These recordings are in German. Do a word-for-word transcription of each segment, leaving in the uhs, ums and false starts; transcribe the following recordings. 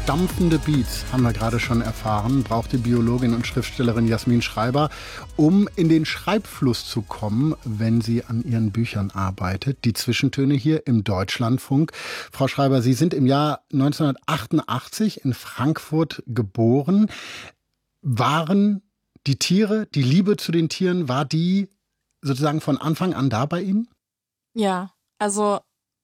Stampfende Beats, haben wir gerade schon erfahren, braucht die Biologin und Schriftstellerin Jasmin Schreiber, um in den Schreibfluss zu kommen, wenn sie an ihren Büchern arbeitet. Die Zwischentöne hier im Deutschlandfunk. Frau Schreiber, Sie sind im Jahr neunzehnhundertachtundachtzig in Frankfurt geboren. Waren die Tiere, die Liebe zu den Tieren, war die sozusagen von Anfang an da bei Ihnen? Ja, also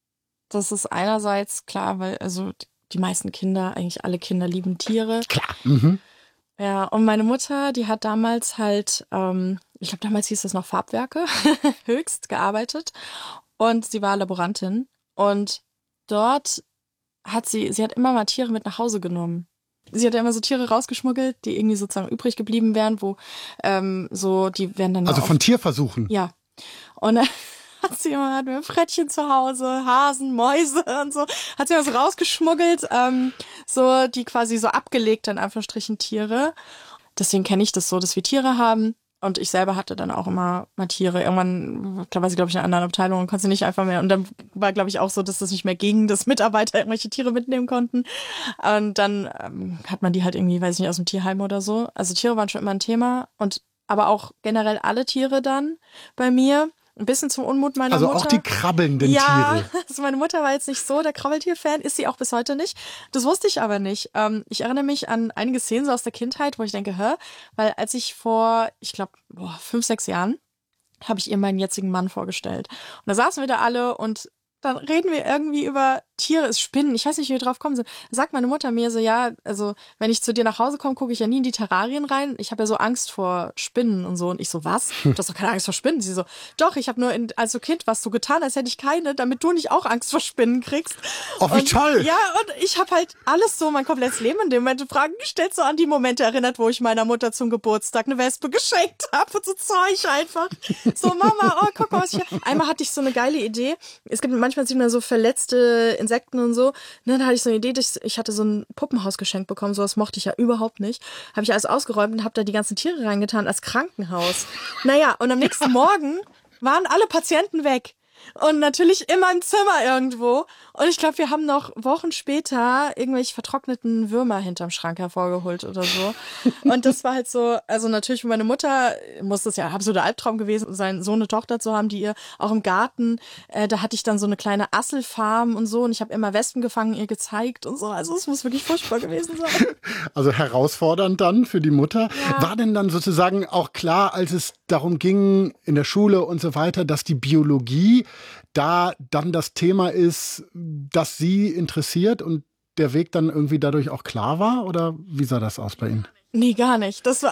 das ist einerseits klar, weil also die meisten Kinder, eigentlich alle Kinder lieben Tiere. Klar. Mhm. Ja, und meine Mutter, die hat damals halt, ähm, ich glaube damals hieß das noch Farbwerke, höchst gearbeitet. Und sie war Laborantin. Und dort hat sie, sie hat immer mal Tiere mit nach Hause genommen. Sie hat ja immer so Tiere rausgeschmuggelt, die irgendwie sozusagen übrig geblieben wären, wo ähm, so, die werden dann... Also von Tierversuchen? Ja. Und dann hat sie immer, hat mir Frettchen zu Hause, Hasen, Mäuse und so, hat sie immer so rausgeschmuggelt, ähm, so, die quasi so abgelegt, in Anführungsstrichen, Tiere. Deswegen kenne ich das so, dass wir Tiere haben. Und ich selber hatte dann auch immer mal Tiere. Irgendwann, da war sie, glaube ich, in einer anderen Abteilung und konnte sie nicht einfach mehr. Und dann war, glaube ich, auch so, dass das nicht mehr ging, dass Mitarbeiter irgendwelche Tiere mitnehmen konnten. Und dann ähm, hat man die halt irgendwie, weiß ich nicht, aus dem Tierheim oder so. Also Tiere waren schon immer ein Thema. Und aber auch generell alle Tiere dann bei mir. Ein bisschen zum Unmut meiner also Mutter. Also auch die krabbelnden ja, Tiere. Ja, also meine Mutter war jetzt nicht so der Krabbeltier-Fan, ist sie auch bis heute nicht. Das wusste ich aber nicht. Ähm, ich erinnere mich an einige Szenen so aus der Kindheit, wo ich denke, hä? Weil als ich vor, ich glaube, fünf, sechs Jahren, habe ich ihr meinen jetzigen Mann vorgestellt. Und da saßen wir da alle und dann reden wir irgendwie über Tiere, es Spinnen. Ich weiß nicht, wie wir drauf kommen sind. Da sagt meine Mutter mir so, ja, also wenn ich zu dir nach Hause komme, gucke ich ja nie in die Terrarien rein. Ich habe ja so Angst vor Spinnen und so. Und ich so, was? Du hast doch keine Angst vor Spinnen. Sie so, doch, ich habe nur in, als so Kind was so getan, als hätte ich keine, damit du nicht auch Angst vor Spinnen kriegst. Oh, wie und, toll! Ja, und ich habe halt alles so, mein komplettes Leben in dem Moment Fragen gestellt, so an die Momente erinnert, wo ich meiner Mutter zum Geburtstag eine Wespe geschenkt habe und so Zeug einfach. So, Mama, oh, guck mal, was ich hier... Einmal hatte ich so eine geile Idee. Es gibt manchmal sieht man so verletzte Insekten und so. Ne, da hatte ich so eine Idee, dass ich hatte so ein Puppenhaus geschenkt bekommen, sowas mochte ich ja überhaupt nicht. Habe ich alles ausgeräumt und habe da die ganzen Tiere reingetan als Krankenhaus. Naja, und am nächsten Morgen waren alle Patienten weg. Und natürlich immer im Zimmer irgendwo. Und ich glaube, wir haben noch Wochen später irgendwelche vertrockneten Würmer hinterm Schrank hervorgeholt oder so. Und das war halt so, also natürlich für meine Mutter muss das ja absoluter Albtraum gewesen sein, so eine Tochter zu haben, die ihr auch im Garten, äh, da hatte ich dann so eine kleine Asselfarm und so. Und ich habe immer Wespen gefangen, ihr gezeigt und so. Also es muss wirklich furchtbar gewesen sein. Also herausfordernd dann für die Mutter. Ja. War denn dann sozusagen auch klar, als es darum ging in der Schule und so weiter, dass die Biologie da dann das Thema ist, das Sie interessiert und der Weg dann irgendwie dadurch auch klar war? Oder wie sah das aus bei Ihnen? Nee, gar nicht. Das war...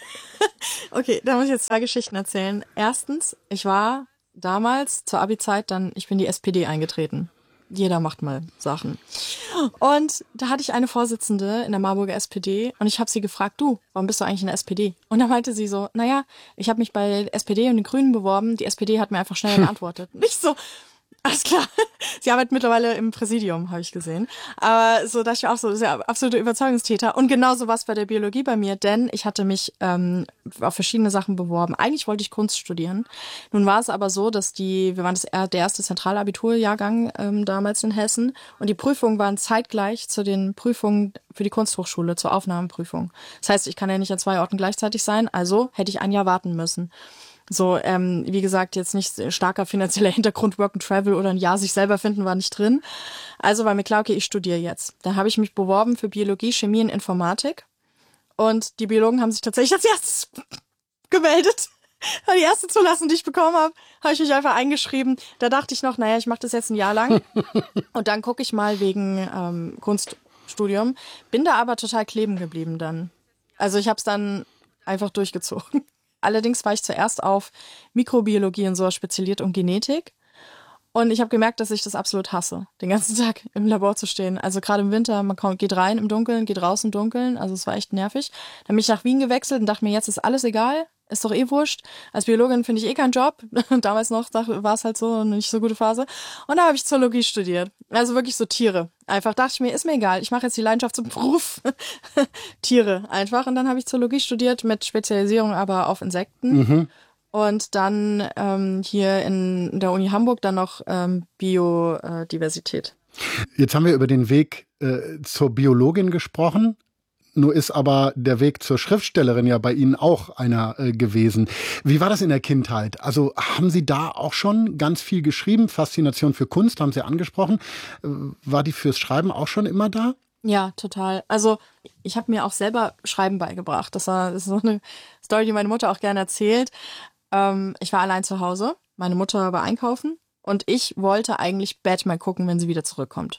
Okay, da muss ich jetzt zwei Geschichten erzählen. Erstens, ich war damals zur Abi-Zeit dann, ich bin die S P D eingetreten. Jeder macht mal Sachen. Und da hatte ich eine Vorsitzende in der Marburger S P D und ich habe sie gefragt, du, warum bist du eigentlich in der S P D? Und da meinte sie so, naja, ich habe mich bei der S P D und den Grünen beworben, die S P D hat mir einfach schneller geantwortet. Und ich so, alles klar. Sie arbeitet mittlerweile im Präsidium, habe ich gesehen. Aber so, das ist ja auch so, das ist ja absolute Überzeugungstäter. Und genauso war es bei der Biologie bei mir, denn ich hatte mich ähm, auf verschiedene Sachen beworben. Eigentlich wollte ich Kunst studieren. Nun war es aber so, dass die, wir waren das, der erste Zentralabiturjahrgang ähm, damals in Hessen und die Prüfungen waren zeitgleich zu den Prüfungen für die Kunsthochschule, zur Aufnahmeprüfung. Das heißt, ich kann ja nicht an zwei Orten gleichzeitig sein, also hätte ich ein Jahr warten müssen. So, ähm, wie gesagt, jetzt nicht starker finanzieller Hintergrund, Work and Travel oder ein Jahr sich selber finden war nicht drin. Also war mir klar, okay, ich studiere jetzt. Da habe ich mich beworben für Biologie, Chemie und Informatik. Und die Biologen haben sich tatsächlich als erstes gemeldet. Die erste Zulassung, die ich bekommen habe, habe ich mich einfach eingeschrieben. Da dachte ich noch, naja, ich mache das jetzt ein Jahr lang. Und dann gucke ich mal wegen ähm, Kunststudium. Bin da aber total kleben geblieben dann. Also ich habe es dann einfach durchgezogen. Allerdings war ich zuerst auf Mikrobiologie und sowas spezialisiert und Genetik. Und ich habe gemerkt, dass ich das absolut hasse, den ganzen Tag im Labor zu stehen. Also gerade im Winter, man kommt, geht rein im Dunkeln, geht raus im Dunkeln. Also es war echt nervig. Dann bin ich nach Wien gewechselt und dachte mir, jetzt ist alles egal. Ist doch eh wurscht. Als Biologin finde ich eh keinen Job. Damals noch war es halt so eine nicht so gute Phase. Und da habe ich Zoologie studiert. Also wirklich so Tiere. Einfach dachte ich mir, ist mir egal. Ich mache jetzt die Leidenschaft zum Beruf. Tiere einfach. Und dann habe ich Zoologie studiert mit Spezialisierung aber auf Insekten. Mhm. Und dann ähm, hier in der Uni Hamburg dann noch ähm, Biodiversität. Jetzt haben wir über den Weg äh, zur Biologin gesprochen. Nur ist aber der Weg zur Schriftstellerin ja bei Ihnen auch einer äh, gewesen. Wie war das in der Kindheit? Also haben Sie da auch schon ganz viel geschrieben? Faszination für Kunst haben Sie angesprochen. Äh, war die fürs Schreiben auch schon immer da? Ja, total. Also ich habe mir auch selber Schreiben beigebracht. Das war, das ist so eine Story, die meine Mutter auch gerne erzählt. Ähm, ich war allein zu Hause. Meine Mutter war einkaufen und ich wollte eigentlich Batman gucken, wenn sie wieder zurückkommt.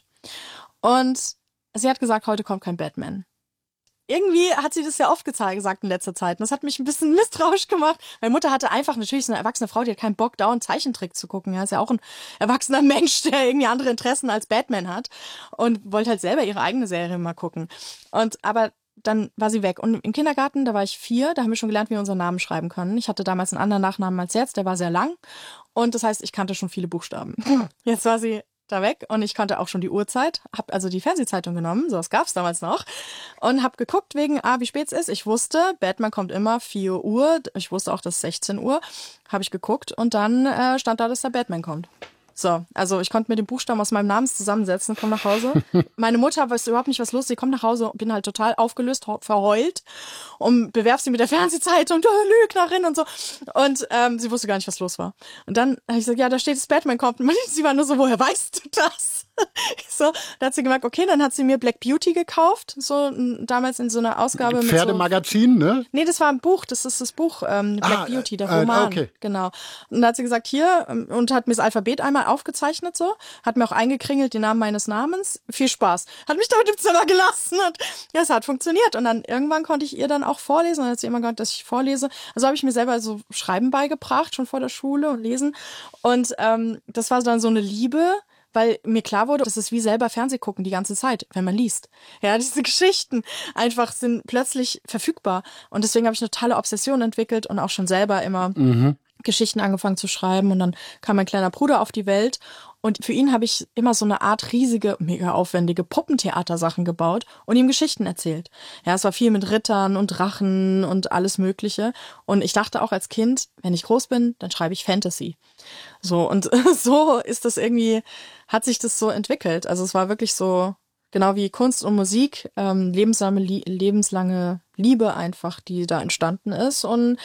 Und sie hat gesagt, heute kommt kein Batman. Irgendwie hat sie das ja oft gesagt in letzter Zeit. Und das hat mich ein bisschen misstrauisch gemacht. Meine Mutter hatte einfach natürlich so eine erwachsene Frau, die hat keinen Bock, dauernd Zeichentrick zu gucken. Ja, ist ja auch ein erwachsener Mensch, der irgendwie andere Interessen als Batman hat. Und wollte halt selber ihre eigene Serie mal gucken. Und aber dann war sie weg. Und im Kindergarten, da war ich vier, da haben wir schon gelernt, wie wir unseren Namen schreiben können. Ich hatte damals einen anderen Nachnamen als jetzt, der war sehr lang. Und das heißt, ich kannte schon viele Buchstaben. Jetzt war sie da weg und ich kannte auch schon die Uhrzeit, habe also die Fernsehzeitung genommen, sowas gab's damals noch, und habe geguckt wegen, ah, wie spät es ist. Ich wusste, Batman kommt immer vier Uhr, ich wusste auch, dass sechzehn Uhr, habe ich geguckt und dann äh, stand da, dass der Batman kommt. So, also ich konnte mir den Buchstaben aus meinem Namen zusammensetzen, komm nach Hause. Meine Mutter weiß überhaupt nicht, was los ist. Sie kommt nach Hause und bin halt total aufgelöst, verheult und bewerf sie mit der Fernsehzeitung, du Lügnerin und so. Und ähm, sie wusste gar nicht, was los war. Und dann habe ich gesagt, ja, da steht, das Batman kommt. Und sie war nur so, woher weißt du das? So, da hat sie gemerkt, okay, dann hat sie mir Black Beauty gekauft, so damals in so einer Ausgabe mit Pferdemagazin, so, ne? Nee, das war ein Buch, das ist das Buch ähm, Black ah, Beauty, der äh, Roman. Okay. Genau. Und da hat sie gesagt, hier, und hat mir das Alphabet einmal aufgezeichnet so, hat mir auch eingekringelt den Namen meines Namens. Viel Spaß. Hat mich damit im Zimmer gelassen und ja, es hat funktioniert. Und dann irgendwann konnte ich ihr dann auch vorlesen. Und dann hat sie immer gehört, dass ich vorlese. Also habe ich mir selber so Schreiben beigebracht, schon vor der Schule und Lesen. Und ähm, das war dann so eine Liebe, weil mir klar wurde, das ist wie selber Fernseh gucken die ganze Zeit, wenn man liest. Ja, diese Geschichten einfach sind plötzlich verfügbar. Und deswegen habe ich eine totale Obsession entwickelt und auch schon selber immer mhm. Geschichten angefangen zu schreiben. Und dann kam mein kleiner Bruder auf die Welt. Und für ihn habe ich immer so eine Art riesige, mega aufwendige Puppentheatersachen gebaut und ihm Geschichten erzählt. Ja, es war viel mit Rittern und Drachen und alles Mögliche. Und ich dachte auch als Kind, wenn ich groß bin, dann schreibe ich Fantasy. So, und so ist das irgendwie, hat sich das so entwickelt. Also es war wirklich so, genau wie Kunst und Musik, ähm, lebenslange, lebenslange Liebe einfach, die da entstanden ist. Und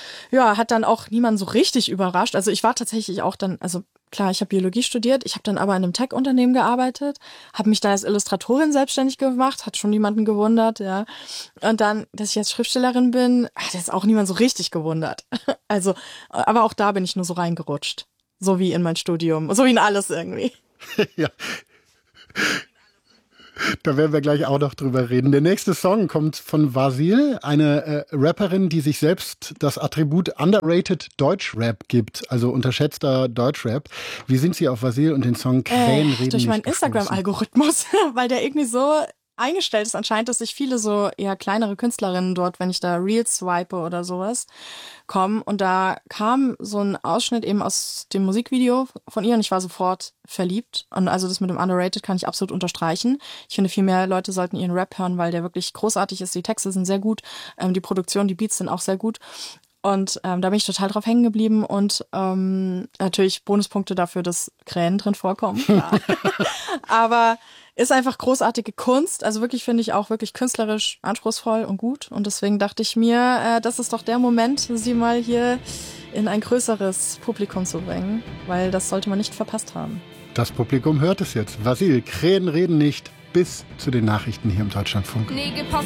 ja, hat dann auch niemand so richtig überrascht. Also ich war tatsächlich auch dann, also klar, ich habe Biologie studiert, ich habe dann aber in einem Tech-Unternehmen gearbeitet, habe mich da als Illustratorin selbstständig gemacht, hat schon niemanden gewundert, ja. Und dann, dass ich jetzt Schriftstellerin bin, hat jetzt auch niemand so richtig gewundert. Also, aber auch da bin ich nur so reingerutscht. So wie in mein Studium, so wie in alles irgendwie. Ja. Da werden wir gleich auch noch drüber reden. Der nächste Song kommt von Vasil, eine äh, Rapperin, die sich selbst das Attribut underrated Deutschrap gibt, also unterschätzter Deutschrap. Wie sind Sie auf Vasil und den Song Krähen äh, reden durch meinen nicht Instagram-Algorithmus, weil der irgendwie so eingestellt ist anscheinend, dass sich viele so eher kleinere Künstlerinnen dort, wenn ich da Reels swipe oder sowas, kommen. Und da kam so ein Ausschnitt eben aus dem Musikvideo von ihr und ich war sofort verliebt. Und also das mit dem Underrated kann ich absolut unterstreichen. Ich finde, viel mehr Leute sollten ihren Rap hören, weil der wirklich großartig ist. Die Texte sind sehr gut, ähm, die Produktion, die Beats sind auch sehr gut. Und ähm, da bin ich total drauf hängen geblieben und ähm, natürlich Bonuspunkte dafür, dass Krähen drin vorkommen. Ja. Aber ist einfach großartige Kunst. Also wirklich finde ich auch wirklich künstlerisch anspruchsvoll und gut. Und deswegen dachte ich mir, äh, das ist doch der Moment, sie mal hier in ein größeres Publikum zu bringen, weil das sollte man nicht verpasst haben. Das Publikum hört es jetzt. Vasil, Krähen reden nicht. Bis zu den Nachrichten hier im Deutschlandfunk. Nee, geh, pass